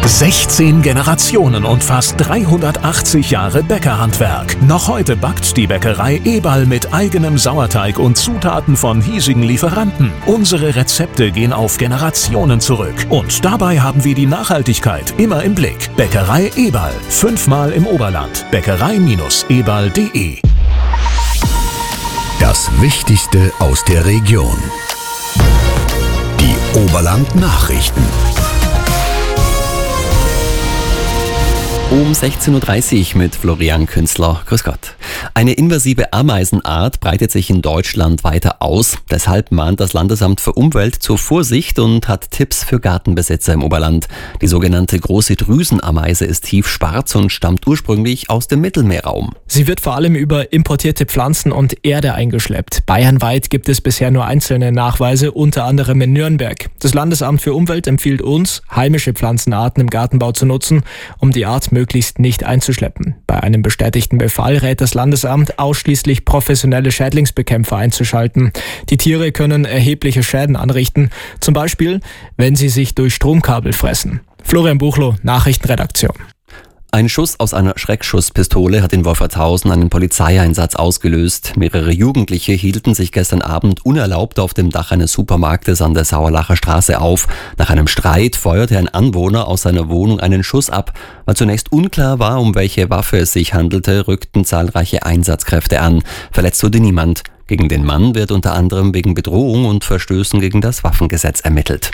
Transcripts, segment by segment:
16 Generationen und fast 380 Jahre Bäckerhandwerk. Noch heute backt die Bäckerei Eberl mit eigenem Sauerteig und Zutaten von hiesigen Lieferanten. Unsere Rezepte gehen auf Generationen zurück. Und dabei haben wir die Nachhaltigkeit immer im Blick. Bäckerei Eberl. 5-mal im Oberland. Bäckerei-eberl.de. Das Wichtigste aus der Region. Die Oberland-Nachrichten. Um 16.30 Uhr mit Florian Künzler. Grüß Gott. Eine invasive Ameisenart breitet sich in Deutschland weiter aus. Deshalb mahnt das Landesamt für Umwelt zur Vorsicht und hat Tipps für Gartenbesitzer im Oberland. Die sogenannte große Drüsenameise ist tiefschwarz und stammt ursprünglich aus dem Mittelmeerraum. Sie wird vor allem über importierte Pflanzen und Erde eingeschleppt. Bayernweit gibt es bisher nur einzelne Nachweise, unter anderem in Nürnberg. Das Landesamt für Umwelt empfiehlt uns, heimische Pflanzenarten im Gartenbau zu nutzen, um die Art möglichst nicht einzuschleppen. Bei einem bestätigten Befall rät das Landesamt, ausschließlich professionelle Schädlingsbekämpfer einzuschalten. Die Tiere können erhebliche Schäden anrichten, zum Beispiel, wenn sie sich durch Stromkabel fressen. Florian Buchloh, Nachrichtenredaktion. Ein Schuss aus einer Schreckschusspistole hat in Wolfertshausen einen Polizeieinsatz ausgelöst. Mehrere Jugendliche hielten sich gestern Abend unerlaubt auf dem Dach eines Supermarktes an der Sauerlacher Straße auf. Nach einem Streit feuerte ein Anwohner aus seiner Wohnung einen Schuss ab. Weil zunächst unklar war, um welche Waffe es sich handelte, rückten zahlreiche Einsatzkräfte an. Verletzt wurde niemand. Gegen den Mann wird unter anderem wegen Bedrohung und Verstößen gegen das Waffengesetz ermittelt.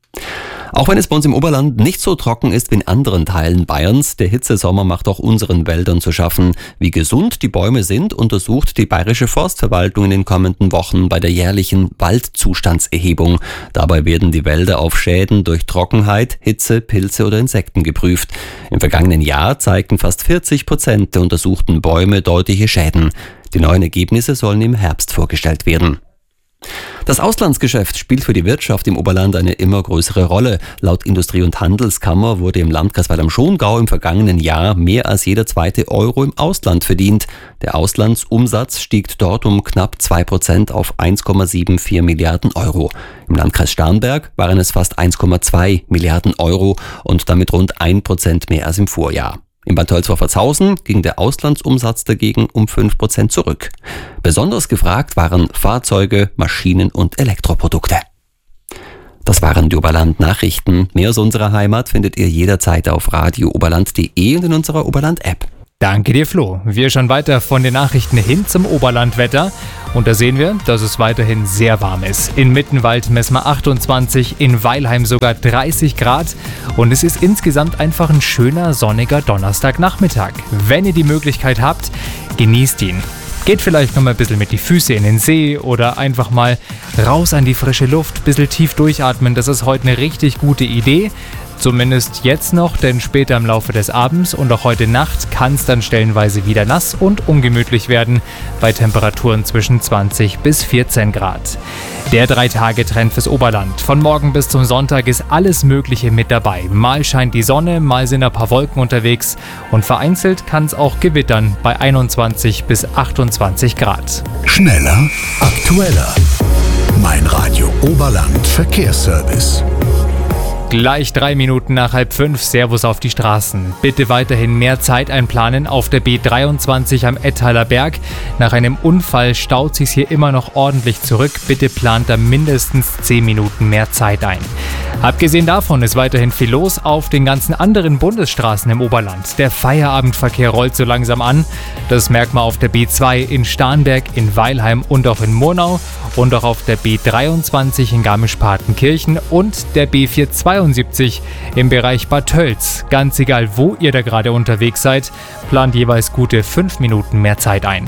Auch wenn es bei uns im Oberland nicht so trocken ist wie in anderen Teilen Bayerns, der Hitzesommer macht auch unseren Wäldern zu schaffen. Wie gesund die Bäume sind, untersucht die Bayerische Forstverwaltung in den kommenden Wochen bei der jährlichen Waldzustandserhebung. Dabei werden die Wälder auf Schäden durch Trockenheit, Hitze, Pilze oder Insekten geprüft. Im vergangenen Jahr zeigten fast 40% der untersuchten Bäume deutliche Schäden. Die neuen Ergebnisse sollen im Herbst vorgestellt werden. Das Auslandsgeschäft spielt für die Wirtschaft im Oberland eine immer größere Rolle. Laut Industrie- und Handelskammer wurde im Landkreis Weil am Schongau im vergangenen Jahr mehr als jeder zweite Euro im Ausland verdient. Der Auslandsumsatz stieg dort um knapp 2% auf 1,74 Milliarden Euro. Im Landkreis Starnberg waren es fast 1,2 Milliarden Euro und damit rund 1% mehr als im Vorjahr. In Bad Tölz-Wolfertshausen ging der Auslandsumsatz dagegen um 5% zurück. Besonders gefragt waren Fahrzeuge, Maschinen und Elektroprodukte. Das waren die Oberland-Nachrichten. Mehr aus unserer Heimat findet ihr jederzeit auf radiooberland.de und in unserer Oberland-App. Danke dir, Flo. Wir schauen weiter von den Nachrichten hin zum Oberlandwetter. Und da sehen wir, dass es weiterhin sehr warm ist. In Mittenwald messen wir 28, in Weilheim sogar 30 Grad. Und es ist insgesamt einfach ein schöner, sonniger Donnerstagnachmittag. Wenn ihr die Möglichkeit habt, genießt ihn. Geht vielleicht noch mal ein bisschen mit die Füße in den See oder einfach mal raus an die frische Luft, ein bisschen tief durchatmen. Das ist heute eine richtig gute Idee. Zumindest jetzt noch, denn später im Laufe des Abends und auch heute Nacht kann es dann stellenweise wieder nass und ungemütlich werden, bei Temperaturen zwischen 20 bis 14 Grad. Der 3-Tage-Trend fürs Oberland. Von morgen bis zum Sonntag ist alles Mögliche mit dabei. Mal scheint die Sonne, mal sind ein paar Wolken unterwegs und vereinzelt kann es auch gewittern bei 21 bis 28 Grad. Schneller, aktueller. Mein Radio Oberland Verkehrsservice. Gleich 3 Minuten nach 4:30, Servus auf die Straßen. Bitte weiterhin mehr Zeit einplanen auf der B23 am Ettaler Berg. Nach einem Unfall staut sich's hier immer noch ordentlich zurück. Bitte plant da mindestens 10 Minuten mehr Zeit ein. Abgesehen davon ist weiterhin viel los auf den ganzen anderen Bundesstraßen im Oberland. Der Feierabendverkehr rollt so langsam an. Das merkt man auf der B2 in Starnberg, in Weilheim und auch in Murnau und auch auf der B23 in Garmisch-Partenkirchen und der B472 im Bereich Bad Tölz. Ganz egal, wo ihr da gerade unterwegs seid, plant jeweils gute 5 Minuten mehr Zeit ein.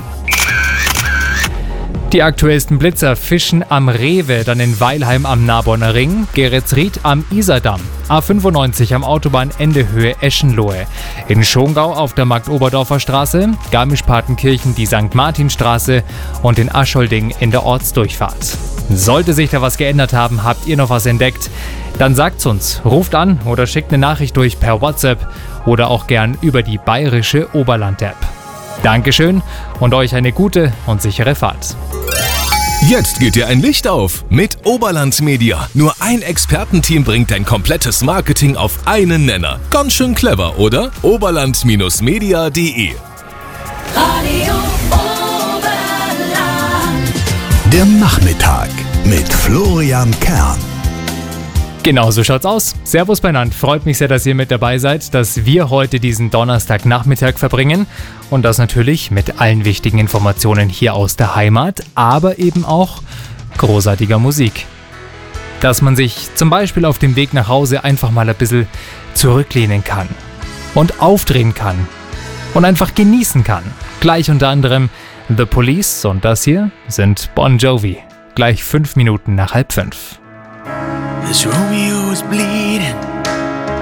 Die aktuellsten Blitzer: Fischen am Rewe, dann in Weilheim am Narbonner Ring, Geretsried am Isardamm, A95 am Autobahnende Höhe Eschenlohe, in Schongau auf der Marktoberdorfer Straße, Garmisch-Partenkirchen die St. Martinstraße und in Aschholding in der Ortsdurchfahrt. Sollte sich da was geändert haben, habt ihr noch was entdeckt, dann sagt's uns, ruft an oder schickt eine Nachricht durch per WhatsApp oder auch gern über die Bayerische Oberland-App. Dankeschön und euch eine gute und sichere Fahrt. Jetzt geht dir ein Licht auf mit Oberland Media. Nur ein Expertenteam bringt dein komplettes Marketing auf einen Nenner. Ganz schön clever, oder? Oberland-media.de. Radio Oberland. Der Nachmittag mit Florian Kern. Genau, so schaut's aus. Servus beieinander. Freut mich sehr, dass ihr mit dabei seid, dass wir heute diesen Donnerstagnachmittag verbringen und das natürlich mit allen wichtigen Informationen hier aus der Heimat, aber eben auch großartiger Musik. Dass man sich zum Beispiel auf dem Weg nach Hause einfach mal ein bisschen zurücklehnen kann und aufdrehen kann und einfach genießen kann. Gleich unter anderem The Police und das hier sind Bon Jovi. Gleich 5 Minuten nach 4:30. This Romeo is bleeding.